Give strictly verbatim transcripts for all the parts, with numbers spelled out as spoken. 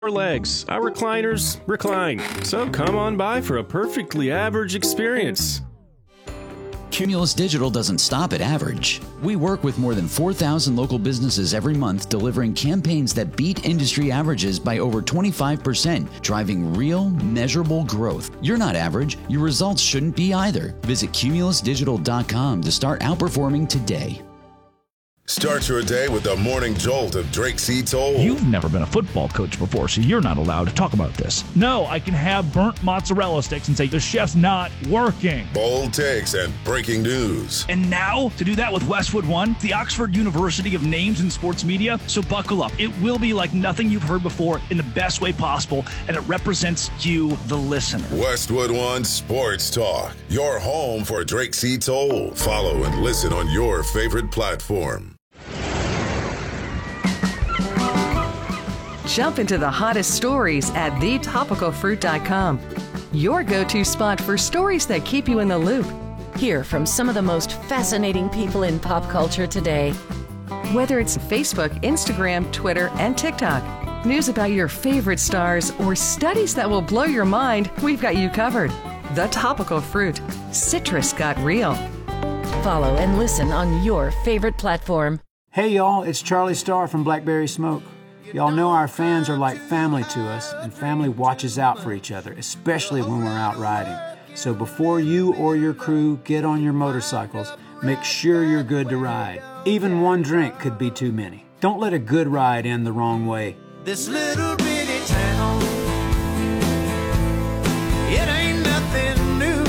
Our legs, our recliners recline. So come on by for a perfectly average experience. Cumulus Digital doesn't stop at average. We work with more than four thousand local businesses every month, delivering campaigns that beat industry averages by over twenty-five percent, driving real, measurable growth. You're not average. Your results shouldn't be either. Visit cumulus digital dot com to start outperforming today. Start your day with the morning jolt of Drake C. Toll. You've never been a football coach before, so you're not allowed to talk about this. No, I can have burnt mozzarella sticks and say the chef's not working. Bold takes and breaking news. And now, to do that with Westwood One, the Oxford University of Names in Sports Media. So buckle up. It will be like nothing you've heard before in the best way possible, and it represents you, the listener. Westwood One Sports Talk, your home for Drake C. Toll. Follow and listen on your favorite platform. Jump into the hottest stories at the topical fruit dot com. Your go-to spot for stories that keep you in the loop. Hear from some of the most fascinating people in pop culture today. Whether it's Facebook, Instagram, Twitter, and TikTok, news about your favorite stars, or studies that will blow your mind, we've got you covered. The Topical Fruit. Citrus got real. Follow and listen on your favorite platform. Hey y'all, it's Charlie Starr from Blackberry Smoke. Y'all know our fans are like family to us, and family watches out for each other, especially when we're out riding. So before you or your crew get on your motorcycles, make sure you're good to ride. Even one drink could be too many. Don't let a good ride end the wrong way. This little bitty town, it ain't nothing new.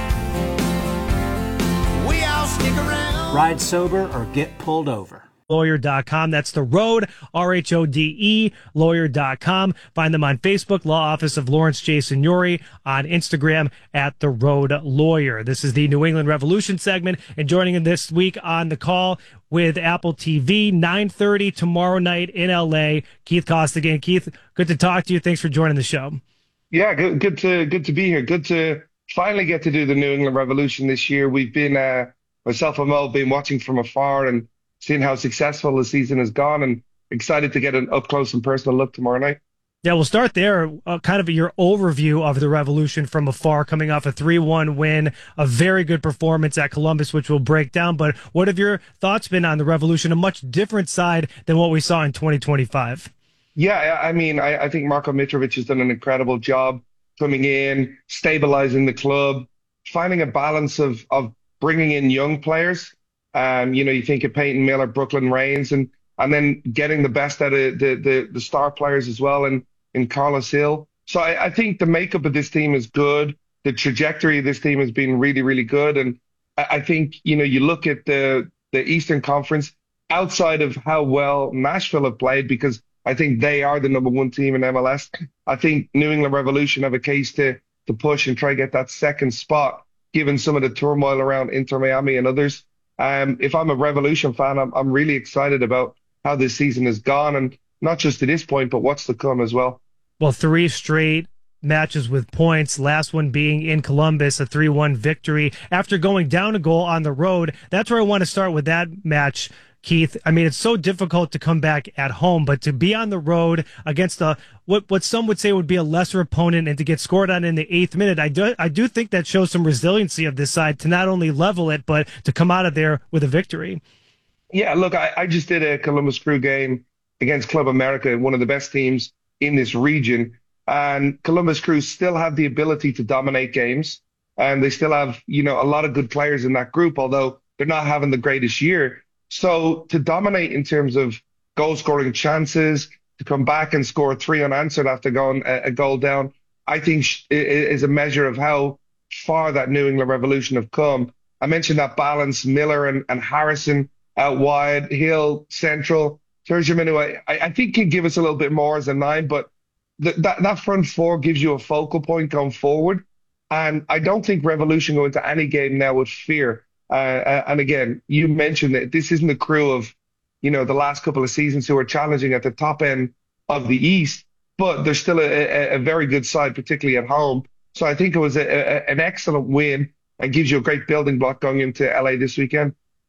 We all stick around. Ride sober or get pulled over. Lawyer dot com. That's The Road, R H O D E, lawyer dot com. Find them on Facebook, Law Office of Lawrence J. Signori, on Instagram at The Road Lawyer. This is the New England Revolution segment, and joining in this week on the call with Apple T V, nine thirty tomorrow night in L A, Keith Costigan. Keith, good to talk to you. Thanks for joining the show. Yeah, good, good to good to be here. Good to finally get to do the New England Revolution this year. We've been, uh, myself and Mo, been watching from afar and seeing how successful the season has gone, and excited to get an up-close and personal look tomorrow night. Yeah, we'll start there. Uh, kind of your overview of the Revolution from afar, coming off a three one win, a very good performance at Columbus, which we'll break down. But what have your thoughts been on the Revolution, a much different side than what we saw in twenty twenty-five? Yeah, I mean, I, I think Marko Mitrovic has done an incredible job coming in, stabilizing the club, finding a balance of, of bringing in young players. Um, you know, you think of Peyton Miller, Brooklyn Reigns, and and then getting the best out of the the, the star players as well in, in Carlos Hill. So I, I think the makeup of this team is good. The trajectory of this team has been really, really good. And I, I think, you know, you look at the, the Eastern Conference outside of how well Nashville have played, because I think they are the number one team in M L S. I think New England Revolution have a case to to push and try to get that second spot, given some of the turmoil around Inter Miami and others. Um, if I'm a Revolution fan, I'm, I'm really excited about how this season has gone, and not just to this point, but what's to come as well. Well, three straight matches with points, last one being in Columbus, a three one victory after going down a goal on the road. That's where I want to start with that match, Keith. I mean, it's so difficult to come back at home, but to be on the road against a what what some would say would be a lesser opponent and to get scored on in the eighth minute, I do I do think that shows some resiliency of this side to not only level it, but to come out of there with a victory. Yeah, look, I, I just did a Columbus Crew game against Club America, one of the best teams in this region, and Columbus Crew still have the ability to dominate games, and they still have, you know, a lot of good players in that group, although they're not having the greatest year. So to dominate in terms of goal scoring chances, to come back and score three unanswered after going a, a goal down, I think is a measure of how far that New England Revolution have come. I mentioned that balance, Miller and, and Harrison out wide, Hill central, Terzian, who I, I think can give us a little bit more as a nine, but th- that, that front four gives you a focal point going forward. And I don't think Revolution go into any game now with fear. Uh, and again, you mentioned that this isn't the Crew of, you know, the last couple of seasons who are challenging at the top end of the East, but they're still a, a, a very good side, particularly at home. So I think it was a, a, an excellent win and gives you a great building block going into L A this weekend.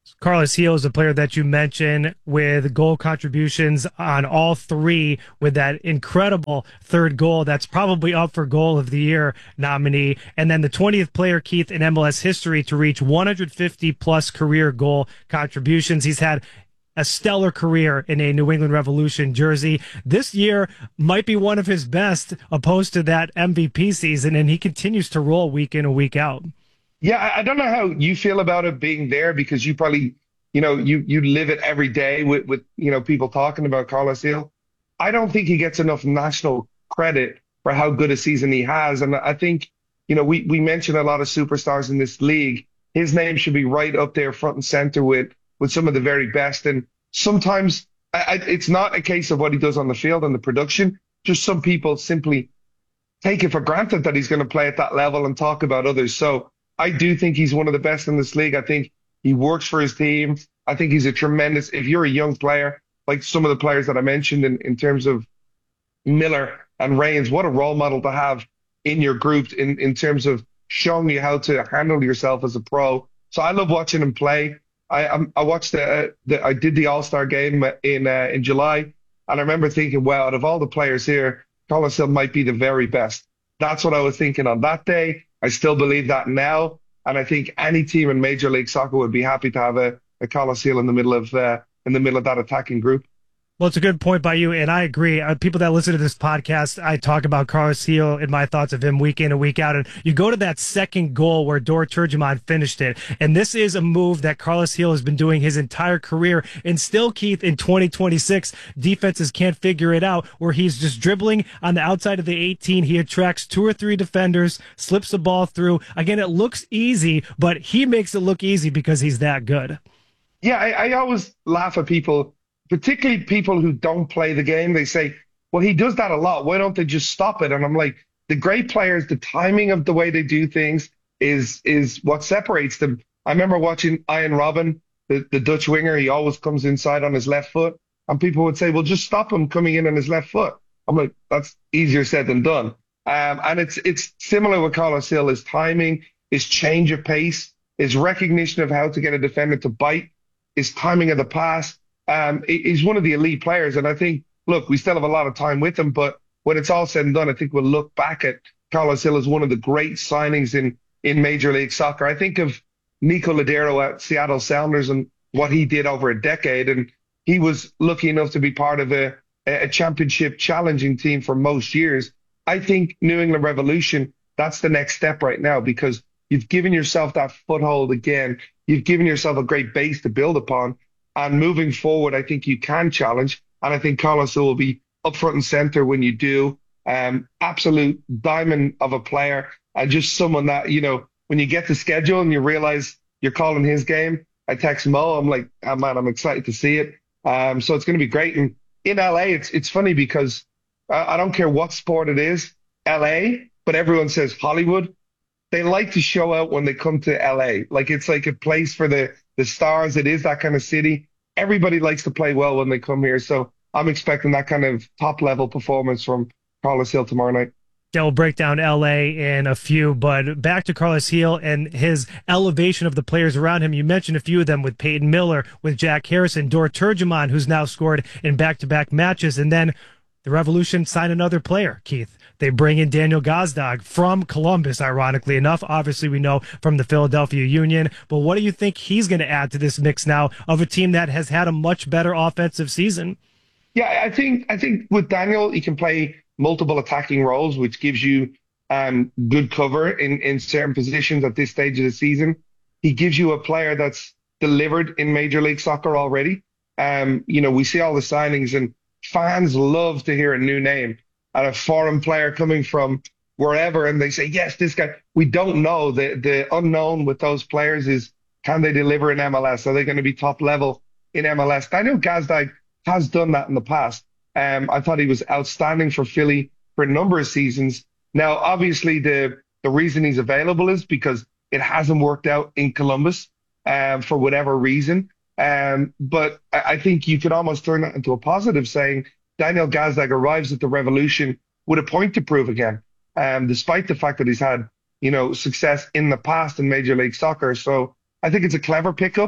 Carlos Gil is a player that you mentioned with goal contributions on all three with that incredible third goal. That's probably up for goal of the year nominee. And then the twentieth player, Keith, in M L S history to reach one hundred fifty plus career goal contributions. He's had a stellar career in a New England Revolution jersey. This year might be one of his best opposed to that M V P season, and he continues to roll week in and week out. Yeah, I don't know how you feel about it being there because you probably, you know, you you live it every day with, with you know, people talking about Carlos Gil. I don't think he gets enough national credit for how good a season he has. And I think, you know, we, we mentioned a lot of superstars in this league. His name should be right up there front and center with, with some of the very best. And sometimes I, I, it's not a case of what he does on the field and the production. Just some people simply take it for granted that he's going to play at that level and talk about others. So I do think he's one of the best in this league. I think he works for his team. I think he's a tremendous, if you're a young player, like some of the players that I mentioned in, in terms of Miller and Reigns, what a role model to have in your group in, in terms of showing you how to handle yourself as a pro. So I love watching him play. I I'm, I watched the, uh, the I did the All-Star game in uh, in July, and I remember thinking, wow, out of all the players here, Carlos Gil might be the very best. That's what I was thinking on that day. I still believe that now, and I think any team in Major League Soccer would be happy to have a, a Carlos Gil in the middle of uh, in the middle of that attacking group. Well, it's a good point by you, and I agree. Uh, people that listen to this podcast, I talk about Carlos Gil and my thoughts of him week in and week out. And you go to that second goal where Dor Turgeman finished it, and this is a move that Carlos Gil has been doing his entire career. And still, Keith, in twenty twenty-six, defenses can't figure it out, where he's just dribbling on the outside of the eighteen. He attracts two or three defenders, slips the ball through. Again, it looks easy, but he makes it look easy because he's that good. Yeah, I, I always laugh at people, particularly people who don't play the game. They say, well, he does that a lot. Why don't they just stop it? And I'm like, the great players, the timing of the way they do things is is what separates them. I remember watching Ian Robben, the, the Dutch winger. He always comes inside on his left foot. And people would say, well, just stop him coming in on his left foot. I'm like, that's easier said than done. Um, and it's it's similar with Carlos Gil. His timing, his change of pace, his recognition of how to get a defender to bite, his timing of the pass. Um, he's one of the elite players. And I think, look, we still have a lot of time with him, but when it's all said and done, I think we'll look back at Carlos Gil as one of the great signings in, in Major League Soccer. I think of Nico Lodeiro at Seattle Sounders and what he did over a decade. And he was lucky enough to be part of a, a championship challenging team for most years. I think New England Revolution, that's the next step right now, because you've given yourself that foothold again. You've given yourself a great base to build upon. And moving forward, I think you can challenge. And I think Carlos Gil will be up front and center when you do. Um, absolute diamond of a player, and just someone that, you know, when you get the schedule and you realize you're calling his game, I text Mo, I'm like, oh man, I'm excited to see it. Um, so it's going to be great. And in L A, it's it's funny because I, I don't care what sport it is, L A, but everyone says Hollywood. They like to show out when they come to L A. Like, it's like a place for the, the stars. It is that kind of city. Everybody likes to play well when they come here. So I'm expecting that kind of top level performance from Carlos Gil tomorrow night. Yeah, we'll break down L A in a few, but back to Carlos Gil and his elevation of the players around him. You mentioned a few of them with Peyton Miller, with Jack Harrison, Dor Turgeman, who's now scored in back-to-back matches. And then the Revolution signed another player, Keith. They bring in Daniel Gazdag from Columbus, ironically enough. Obviously, we know from the Philadelphia Union. But what do you think he's going to add to this mix now of a team that has had a much better offensive season? Yeah, I think I think with Daniel, he can play multiple attacking roles, which gives you um, good cover in, in certain positions at this stage of the season. He gives you a player that's delivered in Major League Soccer already. Um, you know, we see all the signings, and fans love to hear a new name and a foreign player coming from wherever, and they say, yes, this guy. We don't know. The, the unknown with those players is, can they deliver in M L S? Are they going to be top level in M L S? Daniel Gazdag has done that in the past. Um, I thought he was outstanding for Philly for a number of seasons. Now, obviously, the, the reason he's available is because it hasn't worked out in Columbus um, for whatever reason. Um, but I, I think you could almost turn that into a positive, saying Daniel Gazdag arrives at the Revolution with a point to prove again, um, despite the fact that he's had, you know, success in the past in Major League Soccer. So I think it's a clever pickup.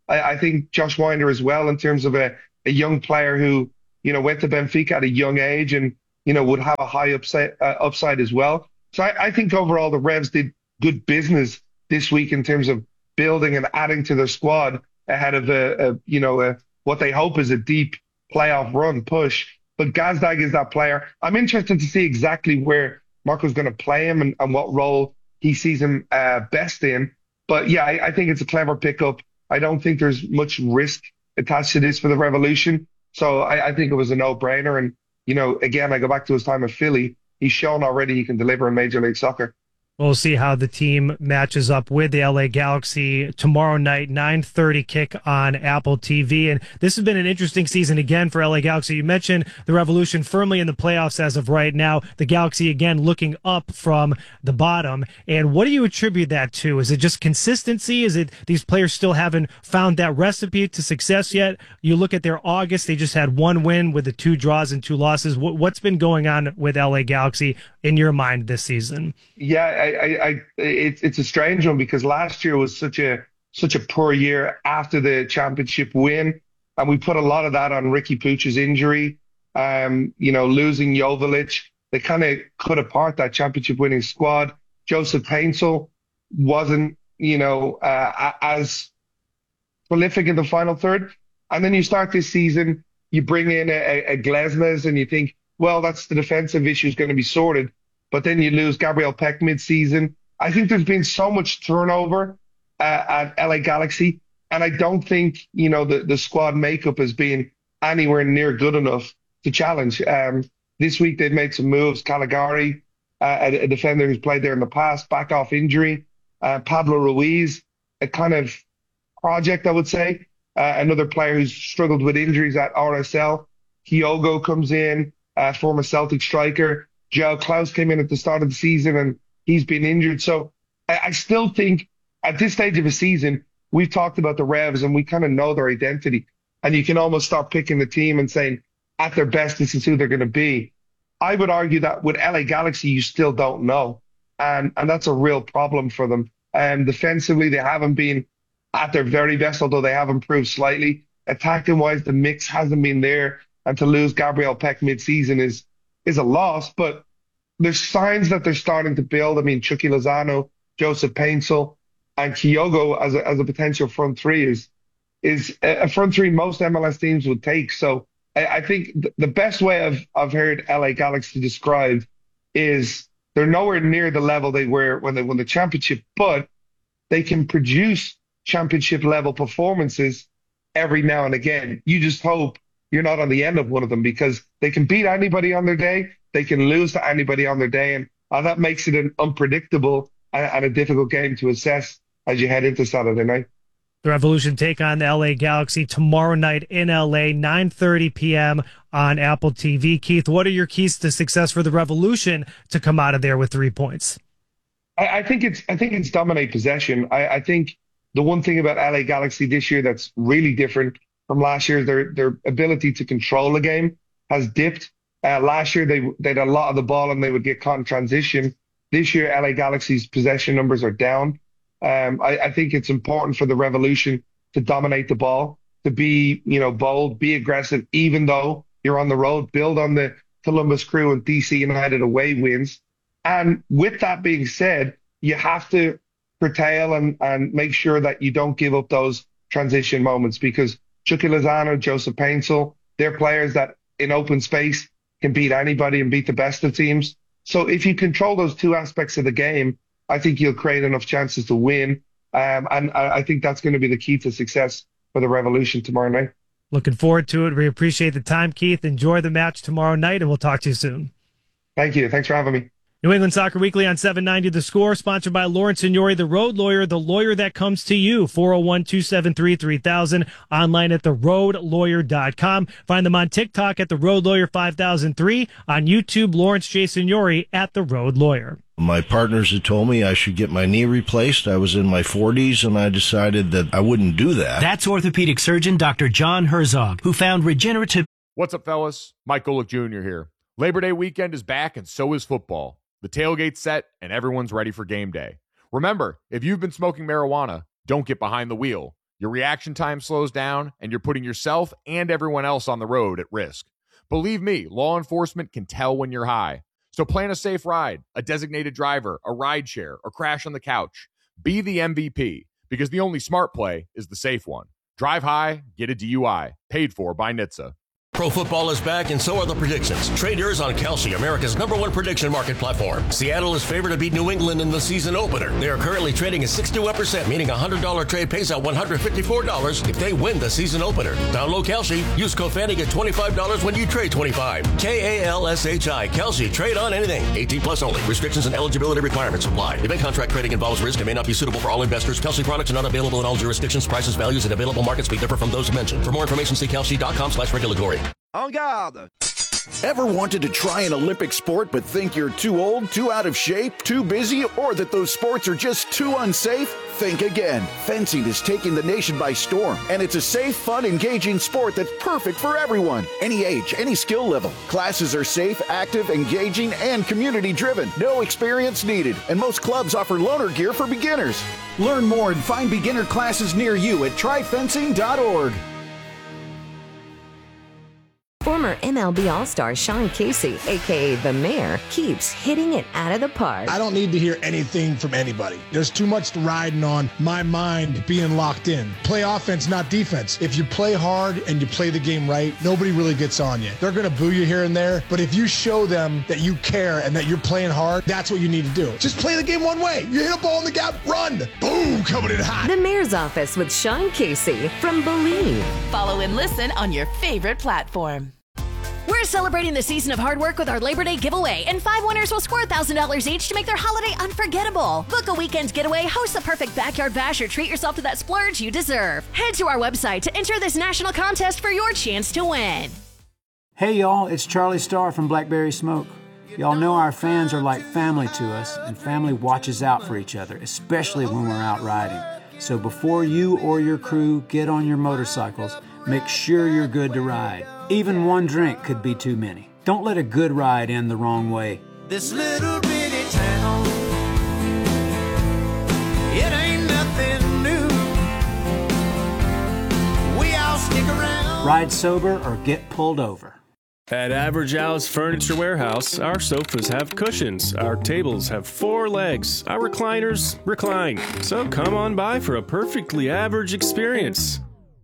I, I think Josh Winder as well, in terms of a, a young player who, you know, went to Benfica at a young age and, you know, would have a high upside, uh, upside as well. So I, I think overall the Revs did good business this week in terms of building and adding to their squad ahead of a, a you know, a, what they hope is a deep playoff run push. But Gazdag is that player. I'm interested to see exactly where Marco's going to play him and, and what role he sees him uh, best in. But yeah, I, I think it's a clever pickup. I don't think there's much risk attached to this for the Revolution. So I, I think it was a no-brainer. And, you know, again, I go back to his time at Philly. He's shown already he can deliver in Major League Soccer. We'll see how the team matches up with the L A Galaxy tomorrow night, nine thirty kick on Apple T V. And this has been an interesting season again for L A Galaxy. You mentioned the Revolution firmly in the playoffs as of right now. The Galaxy again looking up from the bottom. And what do you attribute that to? Is it just consistency? Is it these players still haven't found that recipe to success yet? You look at their August, they just had one win with the two draws and two losses. What's been going on with L A Galaxy in your mind this season? Yeah, I, I, I it's it's a strange one because last year was such a such a poor year after the championship win, and we put a lot of that on Ricky Puig's injury. Um, you know, losing Joveljic, they kind of cut apart that championship winning squad. Joseph Paintsil wasn't, you know, uh, as prolific in the final third, and then you start this season, you bring in a, a Glesnes, and you think, well, that's the defensive issue is going to be sorted. But then you lose Gabriel Peck mid-season. I think there's been so much turnover uh, at L A Galaxy, and I don't think, you know, the, the squad makeup has been anywhere near good enough to challenge. Um, this week they've made some moves. Caligari, uh, a, a defender who's played there in the past, back off injury. Uh, Pablo Ruiz, a kind of project, I would say. Uh, another player who's struggled with injuries at R S L. Kyogo comes in, uh, former Celtic striker. Joe Klaus came in at the start of the season and he's been injured. So I, I still think at this stage of the season, we've talked about the Revs and we kind of know their identity. And you can almost start picking the team and saying, at their best, this is who they're going to be. I would argue that with L A Galaxy, you still don't know. And, and that's a real problem for them. And defensively, they haven't been at their very best, although they have improved slightly. Attacking-wise, the mix hasn't been there. And to lose Gabriel Peck mid-season is is a loss, but there's signs that they're starting to build. I mean, Chucky Lozano, Joseph Paintsil, and Kyogo as a, as a potential front three is is a front three most M L S teams would take. So I, I think th- the best way I've, I've heard L A Galaxy described is they're nowhere near the level they were when they won the championship, but they can produce championship level performances every now and again. You just hope you're not on the end of one of them because they can beat anybody on their day. They can lose to anybody on their day. And, and that makes it an unpredictable and, and a difficult game to assess as you head into Saturday night. The Revolution take on the L A Galaxy tomorrow night in L A, nine thirty p.m. on Apple T V. Keith, what are your keys to success for the Revolution to come out of there with three points? I, I think it's I think it's dominate possession. I, I think the one thing about L A Galaxy this year that's really different from last year, their their ability to control the game has dipped. Uh, last year, they they had a lot of the ball and they would get caught in transition. This year, L A Galaxy's possession numbers are down. Um, I, I think it's important for the Revolution to dominate the ball, to be, you know, bold, be aggressive, even though you're on the road, build on the Columbus Crew and D C United away wins. And with that being said, you have to curtail and, and make sure that you don't give up those transition moments because Chucky Lozano, Joseph Paintsil, they're players that in open space can beat anybody and beat the best of teams. So if you control those two aspects of the game, I think you'll create enough chances to win. Um, and I, I think that's going to be the key to success for the Revolution tomorrow night. Looking forward to it. We appreciate the time, Keith. Enjoy the match tomorrow night, and we'll talk to you soon. Thank you. Thanks for having me. New England Soccer Weekly on seven ninety The Score, sponsored by Lawrence Signori, the road lawyer, the lawyer that comes to you. four oh one, two seven three, three thousand, online at the road lawyer dot com. Find them on TikTok at the road lawyer five thousand three, on YouTube, Lawrence J. Signori at the road lawyer. My partners had told me I should get my knee replaced. I was in my forties, and I decided that I wouldn't do that. That's orthopedic surgeon Doctor John Herzog, who found regenerative... What's up, fellas? Mike Golick Junior here. Labor Day weekend is back, and so is football. The tailgate's set, and everyone's ready for game day. Remember, if you've been smoking marijuana, don't get behind the wheel. Your reaction time slows down, and you're putting yourself and everyone else on the road at risk. Believe me, law enforcement can tell when you're high. So plan a safe ride, a designated driver, a ride share, or crash on the couch. Be the M V P, because the only smart play is the safe one. Drive high, get a D U I. Paid for by N H T S A. Pro football is back, and so are the predictions. Trade yours on Kalshi, America's number one prediction market platform. Seattle is favored to beat New England in the season opener. They are currently trading at sixty-one percent, meaning a one hundred dollars trade pays out one hundred fifty-four dollars if they win the season opener. Download Kalshi. Use code Fanny, get twenty-five dollars when you trade twenty-five. K A L S H I. Kalshi. Trade on anything. eighteen plus only. Restrictions and eligibility requirements apply. Event contract trading involves risk and may not be suitable for all investors. Kalshi products are not available in all jurisdictions. Prices, values, and available markets may differ from those mentioned. For more information, see kalshi.com slash regulatory. En garde! Ever wanted to try an Olympic sport but think you're too old, too out of shape, too busy, or that those sports are just too unsafe? Think again. Fencing is taking the nation by storm, and it's a safe, fun, engaging sport that's perfect for everyone. Any age, any skill level. Classes are safe, active, engaging, and community-driven. No experience needed, and most clubs offer loaner gear for beginners. Learn more and find beginner classes near you at try fencing dot org. Former M L B All-Star Sean Casey, a k a. The Mayor, keeps hitting it out of the park. I don't need to hear anything from anybody. There's too much riding on my mind being locked in. Play offense, not defense. If you play hard and you play the game right, nobody really gets on you. They're going to boo you here and there, but if you show them that you care and that you're playing hard, that's what you need to do. Just play the game one way. You hit a ball in the gap, run. Boom, coming in hot. The Mayor's Office with Sean Casey from Believe. Follow and listen on your favorite platform. We're celebrating the season of hard work with our Labor Day giveaway, and five winners will score one thousand dollars each to make their holiday unforgettable. Book a weekend getaway, host the perfect backyard bash, or treat yourself to that splurge you deserve. Head to our website to enter this national contest for your chance to win. Hey y'all, it's Charlie Starr from Blackberry Smoke. Y'all know our fans are like family to us, and family watches out for each other, especially when we're out riding. So before you or your crew get on your motorcycles, make sure you're good to ride. Even one drink could be too many. Don't let a good ride end the wrong way. This little bitty town, it ain't nothing new. We all stick around. Ride sober or get pulled over. At Average Al's Furniture Warehouse, our sofas have cushions, our tables have four legs, our recliners recline. So come on by for a perfectly average experience.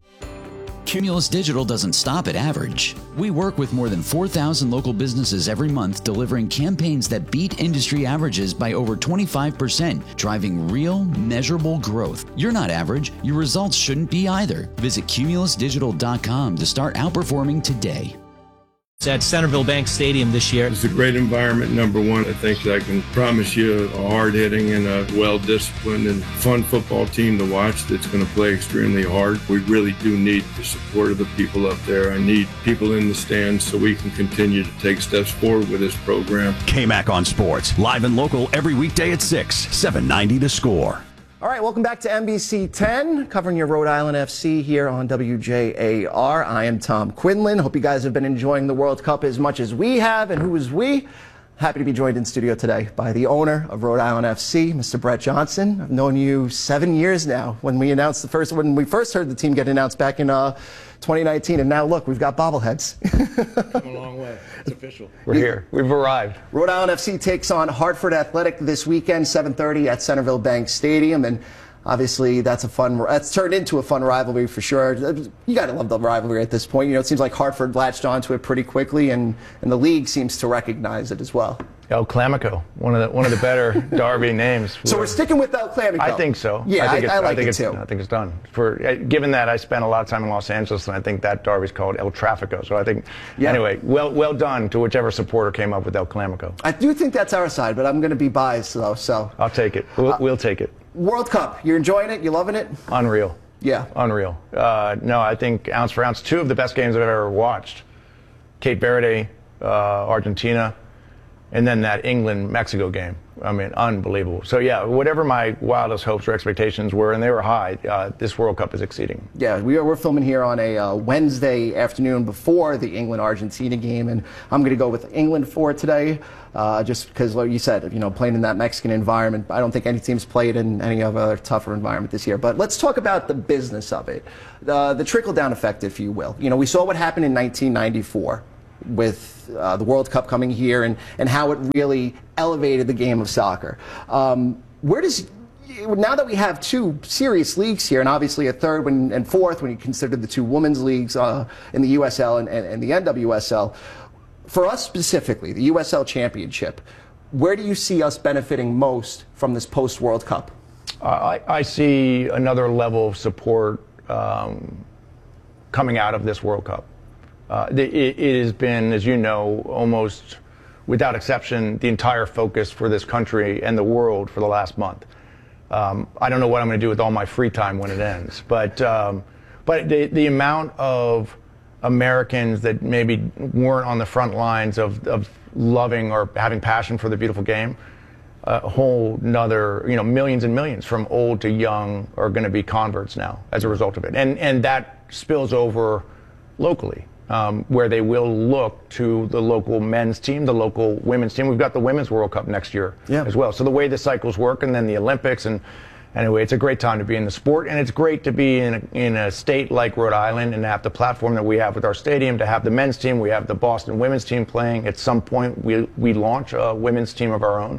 Cumulus Digital doesn't stop at average. We work with more than four thousand local businesses every month, delivering campaigns that beat industry averages by over twenty-five percent, driving real, measurable growth. You're not average. Your results shouldn't be either. Visit cumulus digital dot com to start outperforming today. At Centerville Bank Stadium this year. It's a great environment, number one. I think I can promise you a hard-hitting and a well-disciplined and fun football team to watch that's going to play extremely hard. We really do need the support of the people up there. I need people in the stands so we can continue to take steps forward with this program. K-Mac on Sports, live and local every weekday at six, seven ninety The Score. All right, welcome back to N B C ten, covering your Rhode Island F C here on W J A R. I am Tom Quinlan. Hope you guys have been enjoying the World Cup as much as we have. And who is we? Happy to be joined in studio today by the owner of Rhode Island F C, Mister Brett Johnson. I've known you seven years now. When we announced the first, when we first heard the team get announced back in uh, twenty nineteen, and now look, we've got bobbleheads. Come a long way. It's official. We're here. We've arrived. Rhode Island F C takes on Hartford Athletic this weekend, seven thirty at Centerville Bank Stadium, and obviously that's a fun. That's turned into a fun rivalry for sure. You got to love the rivalry at this point. You know, it seems like Hartford latched onto it pretty quickly, and and the league seems to recognize it as well. El Clamico, one of the one of the better Derby names. So we're sticking with El Clamico. I think so. Yeah, I, think I, I like I think it it's, too. I think it's done. For given that I spent a lot of time in Los Angeles, and I think that Derby's called El Trafico. So I think, yeah. Anyway, well well done to whichever supporter came up with El Clamico. I do think that's our side, but I'm going to be biased though. So I'll take it. We'll, uh, we'll take it. World Cup, you're enjoying it? You loving it? Unreal. Yeah. Unreal. Uh, no, I think ounce for ounce, two of the best games I've ever watched. Cape Verde, uh, Argentina. and then that England-Mexico game. I mean, unbelievable. So, yeah, whatever my wildest hopes or expectations were, and they were high, uh, this World Cup is exceeding. Yeah, we are, we're filming here on a uh, Wednesday afternoon before the England-Argentina game, and I'm going to go with England for today, uh, just because, like you said, you know, playing in that Mexican environment, I don't think any team's played in any other tougher environment this year. But let's talk about the business of it, the, the trickle-down effect, if you will. You know, we saw what happened in nineteen ninety-four. With uh, the World Cup coming here and, and how it really elevated the game of soccer. Um, where does, now that we have two serious leagues here, and obviously a third when, and fourth when you consider the two women's leagues uh, in the U S L and, and, and the N W S L, for us specifically, the U S L Championship, where do you see us benefiting most from this post-World Cup? Uh, I, I see another level of support um, coming out of this World Cup. Uh, it, it has been, as you know, almost without exception, the entire focus for this country and the world for the last month. Um, I don't know what I'm going to do with all my free time when it ends, but um, but the, the amount of Americans that maybe weren't on the front lines of, of loving or having passion for the beautiful game, a whole nother, you know, millions and millions from old to young are going to be converts now as a result of it. And, and that spills over locally. Um, where they will look to the local men's team, the local women's team. We've got the Women's World Cup next year yeah. as well. So the way the cycles work, and then the Olympics, and anyway, it's a great time to be in the sport, and it's great to be in a, in a state like Rhode Island and have the platform that we have with our stadium, to have the men's team. We have the Boston women's team playing. At some point, we we launch a women's team of our own.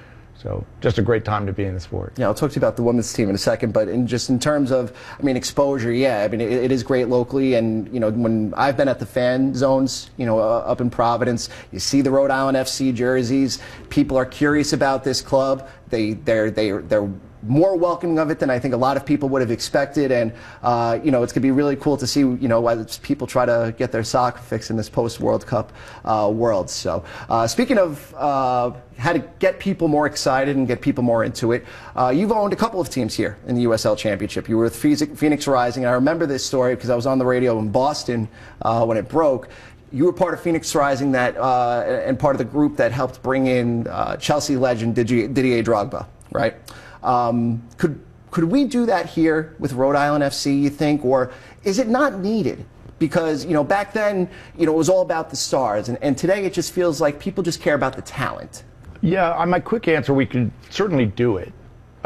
So just a great time to be in the sport. Yeah, I'll talk to you about the women's team in a second, but in just in terms of, I mean, exposure, yeah, I mean, it, it is great locally, and, you know, when I've been at the fan zones, you know, uh, up in Providence, you see the Rhode Island F C jerseys, people are curious about this club, they, they're, they're, they're more welcoming of it than I think a lot of people would have expected, and uh, you know, it's going to be really cool to see, you know, as people try to get their soccer fix in this post-World Cup uh, world. So uh, speaking of uh, how to get people more excited and get people more into it, uh, you've owned a couple of teams here in the U S L Championship. You were with Phoenix Rising, and I remember this story because I was on the radio in Boston uh, when it broke. You were part of Phoenix Rising that, uh, and part of the group that helped bring in uh, Chelsea legend Didier, Didier Drogba, right? Um, could could we do that here with Rhode Island F C, you think, or is it not needed? Because, you know, back then, you know, it was all about the stars, and, and today it just feels like people just care about the talent. Yeah, my quick answer, we could certainly do it.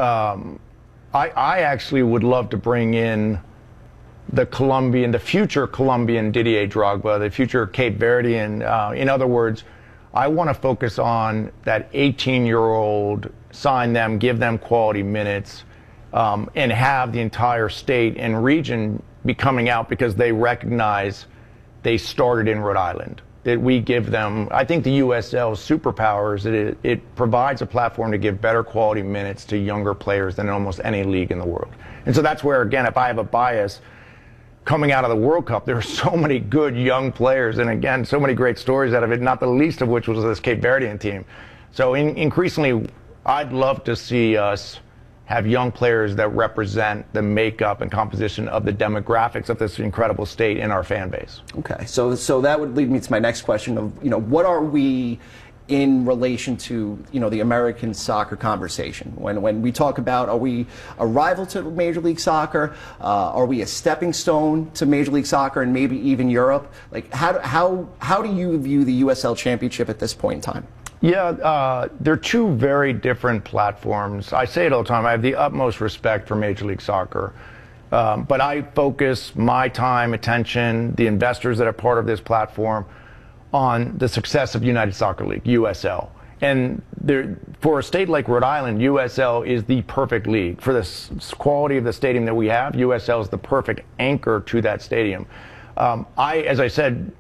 Um, I, I actually would love to bring in the Colombian, the future Colombian Didier Drogba, the future Cape Verdean. Uh, in other words, I want to focus on that eighteen-year-old, sign them, give them quality minutes, um, and have the entire state and region be coming out because they recognize they started in Rhode Island. That we give them, I think the U S L's superpower is that it, it provides a platform to give better quality minutes to younger players than almost any league in the world. And so that's where, again, if I have a bias, coming out of the World Cup, there are so many good young players, and again, so many great stories out of it, not the least of which was this Cape Verdean team. So in, increasingly, I'd love to see us have young players that represent the makeup and composition of the demographics of this incredible state in our fan base. Okay, so so that would lead me to my next question of, you know, what are we in relation to, you know, the American soccer conversation? When when we talk about, are we a rival to Major League Soccer? Uh, are we a stepping stone to Major League Soccer and maybe even Europe? Like, how how how do you view the U S L Championship at this point in time? Yeah, uh, they're two very different platforms. I say it all the time. I have the utmost respect for Major League Soccer. Um, but I focus my time, attention, the investors that are part of this platform on the success of United Soccer League, U S L. And there, for a state like Rhode Island, U S L is the perfect league. For the s- quality of the stadium that we have, U S L is the perfect anchor to that stadium. Um, I, as I said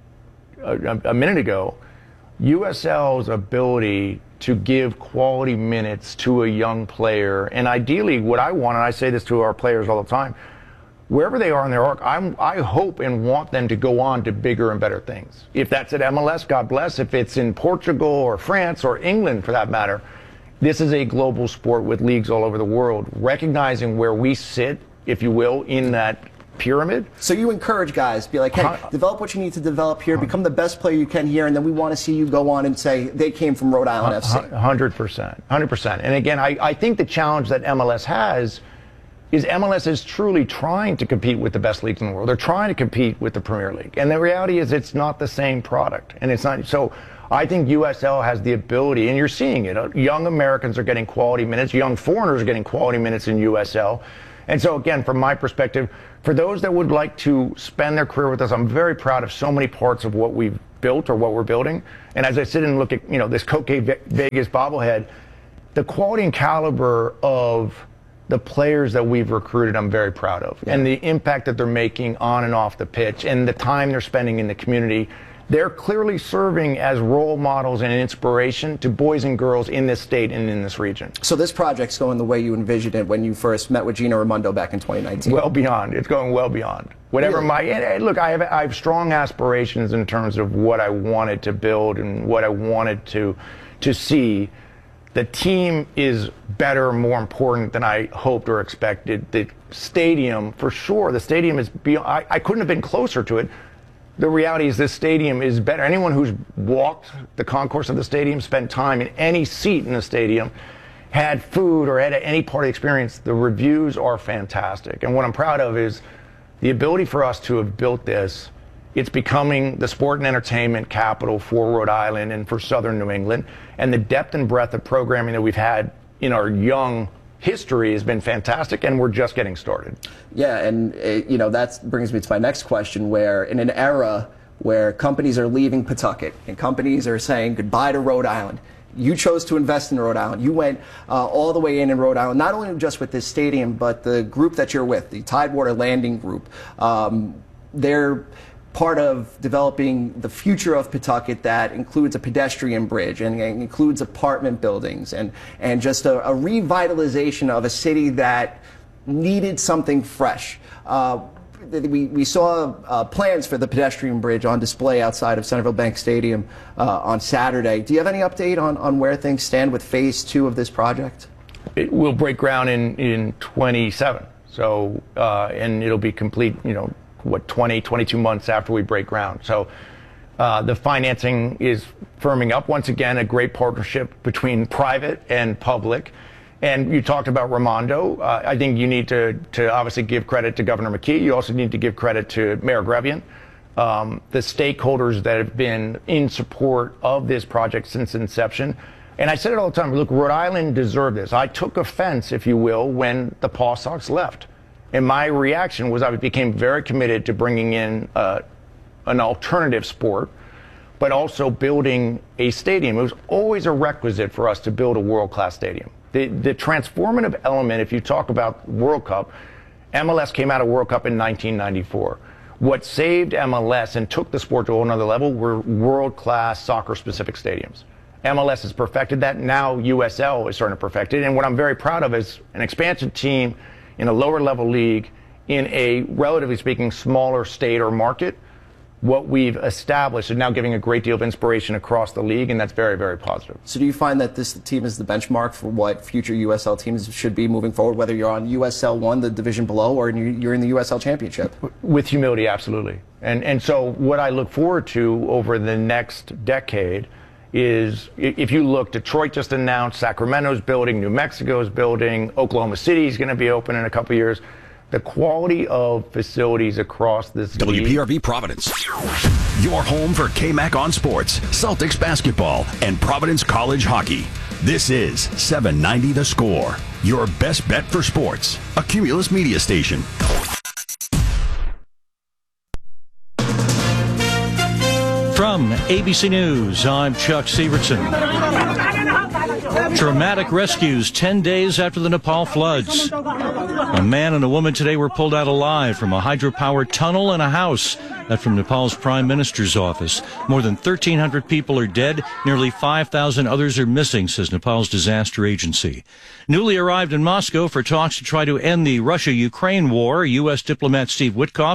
a, a minute ago, U S L's ability to give quality minutes to a young player, and ideally what I want, and I say this to our players all the time, wherever they are in their arc, I'm, I hope and want them to go on to bigger and better things. If that's at M L S, God bless. If it's in Portugal or France or England, for that matter, this is a global sport with leagues all over the world. Recognizing where we sit, if you will, in that pyramid. So you encourage guys, be like, hey, uh, develop what you need to develop here, become the best player you can here, and then we want to see you go on and say they came from Rhode Island F C. one hundred percent. one hundred percent. And again, I, I think the challenge that M L S has is M L S is truly trying to compete with the best leagues in the world. They're trying to compete with the Premier League. And the reality is it's not the same product. And it's not. So I think U S L has the ability, and you're seeing it. Young Americans are getting quality minutes. Young foreigners are getting quality minutes in U S L. And so, again, from my perspective, for those that would like to spend their career with us, I'm very proud of so many parts of what we've built or what we're building. And as I sit and look at, you know, this Koke Vegas bobblehead, the quality and caliber of the players that we've recruited, I'm very proud of. Yeah. And the impact that they're making on and off the pitch and the time they're spending in the community. They're clearly serving as role models and inspiration to boys and girls in this state and in this region. So this project's going the way you envisioned it when you first met with Gina Raimondo back in twenty nineteen? Well beyond. It's going well beyond. Whatever really? my and look, I have I have strong aspirations in terms of what I wanted to build and what I wanted to to see. The team is better, more important than I hoped or expected. The stadium, for sure, the stadium is beyond. I, I couldn't have been closer to it. The reality is this stadium is better. Anyone who's walked the concourse of the stadium, spent time in any seat in the stadium, had food or had any part of the experience, the reviews are fantastic. And what I'm proud of is the ability for us to have built this. It's becoming the sport and entertainment capital for Rhode Island and for southern New England. And the depth and breadth of programming that we've had in our young history has been fantastic, and we're just getting started. Yeah, and uh, you know, that brings me to my next question, where in an era where companies are leaving Pawtucket and companies are saying goodbye to Rhode Island, you chose to invest in Rhode Island. You went uh, all the way in in Rhode Island, not only just with this stadium, but the group that you're with, the Tidewater Landing Group. Um, they're part of developing the future of Pawtucket that includes a pedestrian bridge and, and includes apartment buildings and, and just a, a revitalization of a city that needed something fresh. Uh, we, we saw uh, plans for the pedestrian bridge on display outside of Centerville Bank Stadium uh, on Saturday. Do you have any update on, on where things stand with phase two of this project? It will break ground in, in twenty-seven. So, uh, and it'll be complete, you know, what, twenty, twenty-two months after we break ground. So uh, the financing is firming up. Once again, a great partnership between private and public. And you talked about Raimondo. Uh, I think you need to, to obviously give credit to Governor McKee. You also need to give credit to Mayor Grevian, um, the stakeholders that have been in support of this project since inception. And I said it all the time, look, Rhode Island deserved this. I took offense, if you will, when the Paw Sox left. And my reaction was I became very committed to bringing in uh, an alternative sport, but also building a stadium. It was always a requisite for us to build a world-class stadium. The, the transformative element, if you talk about World Cup, M L S came out of World Cup in nineteen ninety-four. What saved M L S and took the sport to another level were world-class soccer-specific stadiums. M L S has perfected that. Now U S L is starting to perfect it. And what I'm very proud of is an expansion team in a lower level league, in a, relatively speaking, smaller state or market. What we've established is now giving a great deal of inspiration across the league, and that's very, very positive. So do you find that this team is the benchmark for what future U S L teams should be moving forward, whether you're on U S L one, the division below, or you're in the U S L championship? With humility, absolutely. And, and so what I look forward to over the next decade is, if you look, Detroit just announced, Sacramento's building, New Mexico's building, Oklahoma City is going to be open in a couple of years. The quality of facilities across this W P R V Providence, your home for K-Mac on sports, Celtics basketball, and Providence College hockey. This is seven ninety The Score, your best bet for sports, a Cumulus media station. From A B C News, I'm Chuck Severson. Dramatic rescues ten days after the Nepal floods. A man and a woman today were pulled out alive from a hydropower tunnel and a house. That from Nepal's Prime Minister's office. More than thirteen hundred people are dead. Nearly five thousand others are missing, says Nepal's disaster agency. Newly arrived in Moscow for talks to try to end the Russia-Ukraine war, U S diplomat Steve Witkoff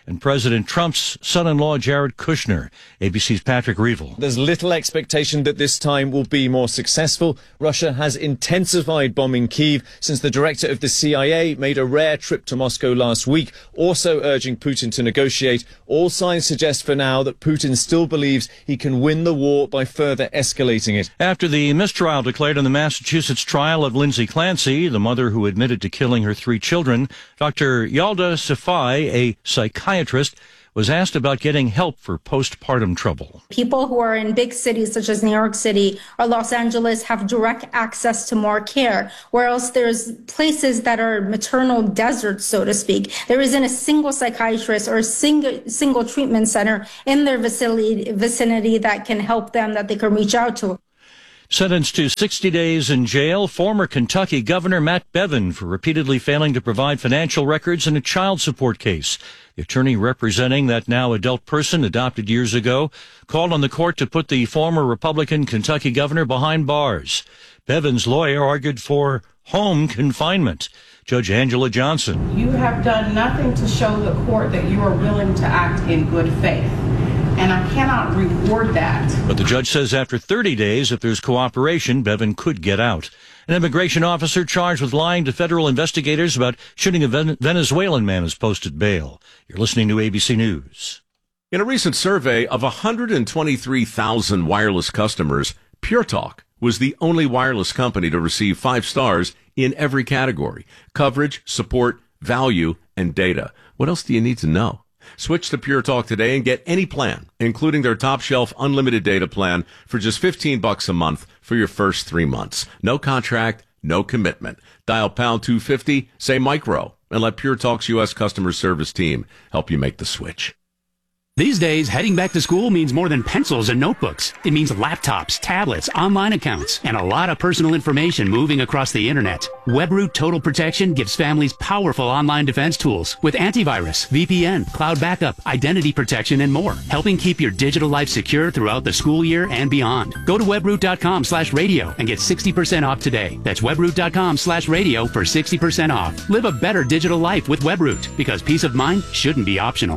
and President Trump's son-in-law, Jared Kushner. A B C's Patrick Reevell. There's little expectation that this time will be more successful. Russia has intensified bombing Kyiv since the director of the C I A made a rare trip to Moscow last week, also urging Putin to negotiate. All signs suggest for now that Putin still believes he can win the war by further escalating it. After the mistrial declared in the Massachusetts trial of Lindsay Clancy, the mother who admitted to killing her three children, Doctor Yalda Safai, a psychiatrist, was asked about getting help for postpartum trouble. People who are in big cities such as New York City or Los Angeles have direct access to more care, whereas there's places that are maternal deserts, so to speak. There isn't a single psychiatrist or a single, single treatment center in their vicinity, vicinity that can help them, that they can reach out to. Sentenced to sixty days in jail, former Kentucky Governor Matt Bevin for repeatedly failing to provide financial records in a child support case. The attorney representing that now adult person, adopted years ago, called on the court to put the former Republican Kentucky governor behind bars. Bevin's lawyer argued for home confinement. Judge Angela Johnson. You have done nothing to show the court that you are willing to act in good faith, and I cannot reward that. But the judge says after thirty days, if there's cooperation, Bevin could get out. An immigration officer charged with lying to federal investigators about shooting a Venezuelan man has posted bail. You're listening to A B C News. In a recent survey of one hundred twenty-three thousand wireless customers, Pure Talk was the only wireless company to receive five stars in every category: coverage, support, value, and data. What else do you need to know? Switch to Pure Talk today and get any plan, including their top shelf unlimited data plan, for just fifteen bucks a month for your first three months. No contract, no commitment. Dial pound two fifty, say micro, and let Pure Talk's U S customer service team help you make the switch. These days, heading back to school means more than pencils and notebooks. It means laptops, tablets, online accounts, and a lot of personal information moving across the internet. WebRoot Total Protection gives families powerful online defense tools with antivirus, V P N, cloud backup, identity protection, and more, helping keep your digital life secure throughout the school year and beyond. Go to webroot.com slash radio and get sixty percent off today. That's webroot.com slash radio for sixty percent off. Live a better digital life with WebRoot, because peace of mind shouldn't be optional.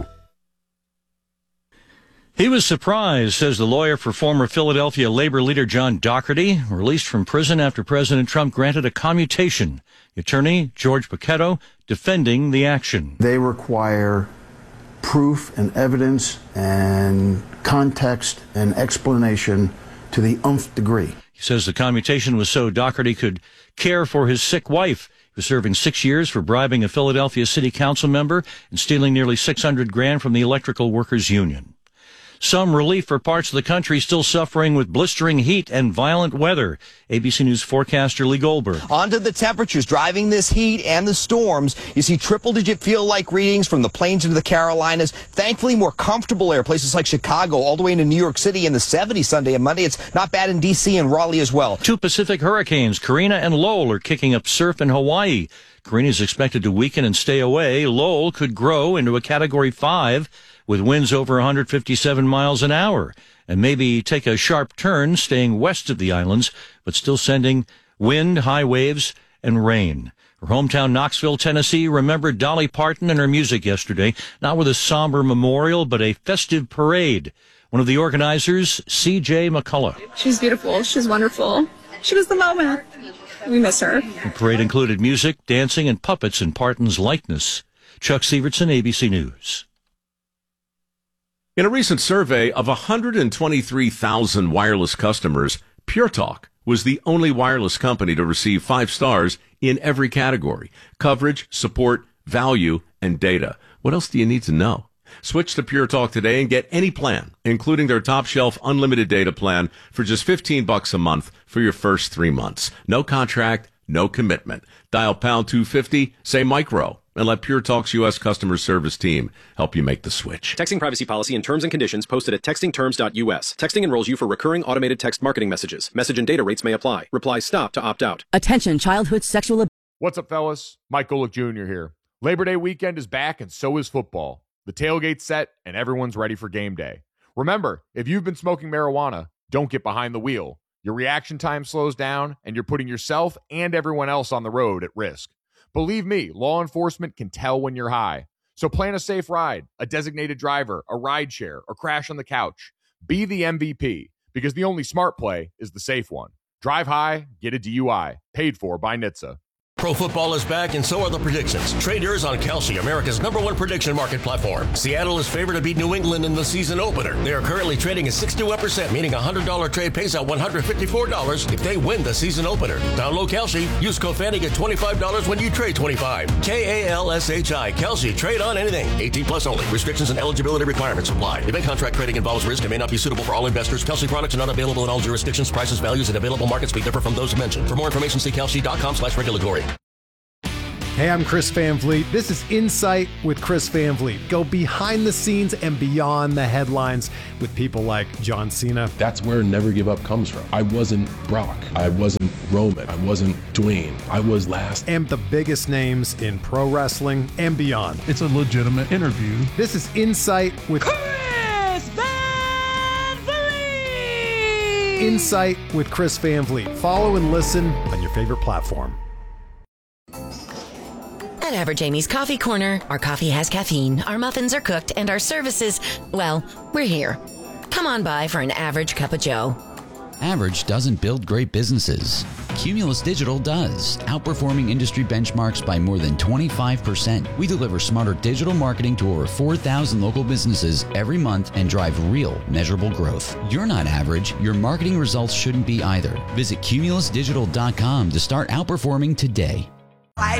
He was surprised, says the lawyer for former Philadelphia labor leader John Doherty, released from prison after President Trump granted a commutation. The attorney, George Paquetto, defending the action. They require proof and evidence and context and explanation to the umph degree. He says the commutation was so Doherty could care for his sick wife. He was serving six years for bribing a Philadelphia city council member and stealing nearly six hundred grand from the Electrical Workers Union. Some relief for parts of the country still suffering with blistering heat and violent weather. A B C News forecaster Lee Goldberg. On to the temperatures driving this heat and the storms. You see triple-digit feel-like readings from the plains into the Carolinas. Thankfully, more comfortable air. Places like Chicago all the way into New York City in the seventies Sunday and Monday. It's not bad in D C and Raleigh as well. Two Pacific hurricanes, Karina and Lowell, are kicking up surf in Hawaii. Karina is expected to weaken and stay away. Lowell could grow into a Category five. With winds over one hundred fifty-seven miles an hour, and maybe take a sharp turn staying west of the islands, but still sending wind, high waves, and rain. Her hometown Knoxville, Tennessee, remembered Dolly Parton and her music yesterday, not with a somber memorial, but a festive parade. One of the organizers, C J McCullough. She's beautiful. She's wonderful. She was the moment. We miss her. The parade included music, dancing, and puppets in Parton's likeness. Chuck Severson, A B C News. In a recent survey of one hundred twenty-three thousand wireless customers, Pure Talk was the only wireless company to receive five stars in every category: coverage, support, value, and data. What else do you need to know? Switch to Pure Talk today and get any plan, including their top shelf unlimited data plan, for just fifteen bucks a month for your first three months. No contract, no commitment. Dial pound two fifty, say micro, and let Pure Talk's U S customer service team help you make the switch. Texting privacy policy and terms and conditions posted at texting terms dot U S. Texting enrolls you for recurring automated text marketing messages. Message and data rates may apply. Reply stop to opt out. Attention, childhood sexual abuse. What's up, fellas? Mike Golick Junior here. Labor Day weekend is back, and so is football. The tailgate's set, and everyone's ready for game day. Remember, if you've been smoking marijuana, don't get behind the wheel. Your reaction time slows down, and you're putting yourself and everyone else on the road at risk. Believe me, law enforcement can tell when you're high. So plan a safe ride, a designated driver, a ride share, or crash on the couch. Be the M V P, because the only smart play is the safe one. Drive high, get a D U I. Paid for by N H T S A. Pro football is back, and so are the predictions. Trade yours on Kalshi, America's number one prediction market platform. Seattle is favored to beat New England in the season opener. They are currently trading at sixty-one percent, meaning a one hundred dollars trade pays out one hundred fifty-four dollars if they win the season opener. Download Kalshi. Use code Fanny, get twenty-five dollars when you trade twenty-five dollars. K A L S H I. Kalshi. Trade on anything. eighteen plus only. Restrictions and eligibility requirements apply. Event contract trading involves risk and may not be suitable for all investors. Kalshi products are not available in all jurisdictions. Prices, values, and available markets may differ from those mentioned. For more information, see kalshi.com slash regulatory. Hey, I'm Chris Van Vliet. This is Insight with Chris Van Vliet. Go behind the scenes and beyond the headlines with people like John Cena. That's where Never Give Up comes from. I wasn't Brock. I wasn't Roman. I wasn't Dwayne. I was last. And the biggest names in pro wrestling and beyond. It's a legitimate interview. This is Insight with Chris Van Vliet. Insight with Chris Van Vliet. Follow and listen on your favorite platform. At Average Amy's Coffee Corner, our coffee has caffeine, our muffins are cooked, and our services, well, we're here. Come on by for an average cup of joe. Average doesn't build great businesses. Cumulus Digital does, outperforming industry benchmarks by more than twenty-five percent. We deliver smarter digital marketing to over four thousand local businesses every month and drive real, measurable growth. You're not average. Your marketing results shouldn't be either. Visit cumulus digital dot com to start outperforming today.